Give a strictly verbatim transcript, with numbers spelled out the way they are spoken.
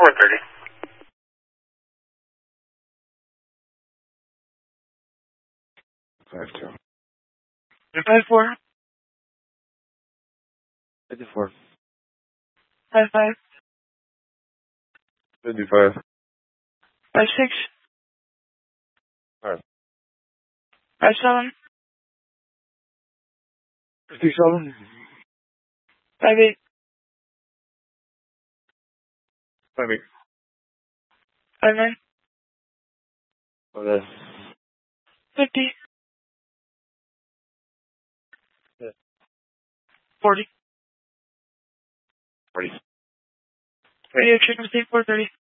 four thirty. Five two. Five four. Fifty four. Five five. Fifty five. Five six. Five. Five seven. Fifty seven. Five eight. Five eight. Five nine. Okay. Fifty. Yeah. Forty. Forty. Radio Chicken State four thirty.